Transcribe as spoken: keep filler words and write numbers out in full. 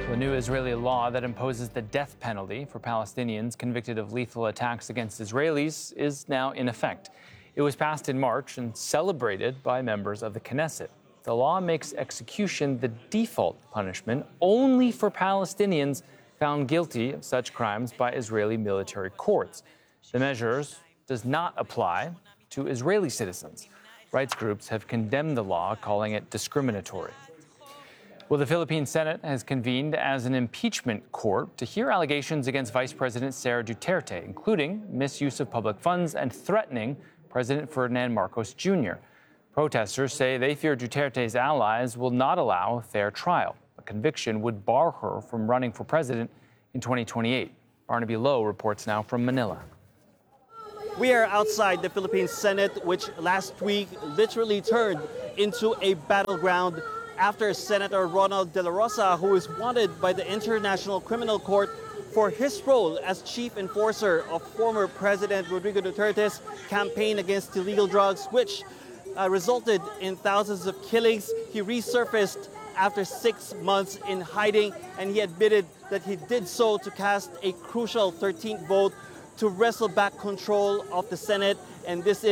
The new Israeli law that imposes the death penalty for Palestinians convicted of lethal attacks against Israelis is now in effect. It was passed in March and celebrated by members of the Knesset. The law makes execution the default punishment only for Palestinians found guilty of such crimes by Israeli military courts. The measures does not apply to Israeli citizens. Rights groups have condemned the law, calling it discriminatory. Well, the Philippine Senate has convened as an impeachment court to hear allegations against Vice President Sara Duterte, including misuse of public funds and threatening President Ferdinand Marcos Junior Protesters say they fear Duterte's allies will not allow a fair trial. A conviction would bar her from running for president in twenty twenty-eight. Barnaby Lowe reports now from Manila. We are outside the Philippine Senate, which last week literally turned into a battleground after Senator Ronald De La Rosa, who is wanted by the International Criminal Court for his role as chief enforcer of former President Rodrigo Duterte's campaign against illegal drugs, which uh, resulted in thousands of killings. He resurfaced after six months in hiding, and he admitted that he did so to cast a crucial thirteenth vote to wrestle back control of the Senate. And this is